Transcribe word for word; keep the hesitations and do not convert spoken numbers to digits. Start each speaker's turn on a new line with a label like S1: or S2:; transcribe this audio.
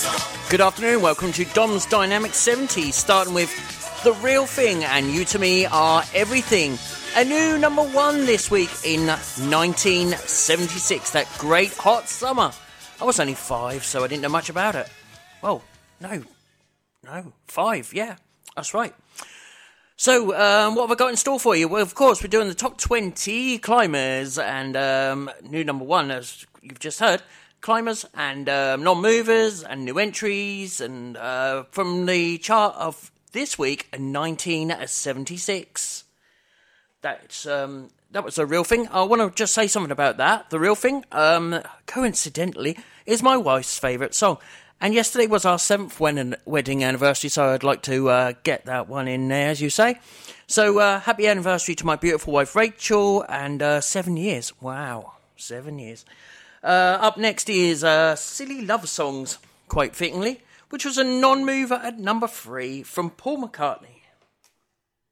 S1: Good afternoon, welcome to Dom's Dynamic seventies, starting with The Real Thing and You To Me Are Everything. A new number one this week in nineteen seventy-six, that great hot summer. I was only five, so I didn't know much about it. Well, no, no, five, yeah, that's right. So, um, what have I got in store for you? Well, of course, we're doing the top twenty climbers, and um, new number one, as you've just heard, climbers and um, non-movers and new entries, and uh, from the chart of this week in nineteen seventy-six. That's um, that was a real thing. I want to just say something about that. The Real Thing, um, coincidentally, is my wife's favourite song. And yesterday was our seventh wedding anniversary, so I'd like to uh, get that one in there, as you say. So, uh, happy anniversary to my beautiful wife, Rachel, and uh, seven years. Wow, seven years. Uh, up next is uh, Silly Love Songs, quite fittingly, which was a non-mover at number three from Paul McCartney.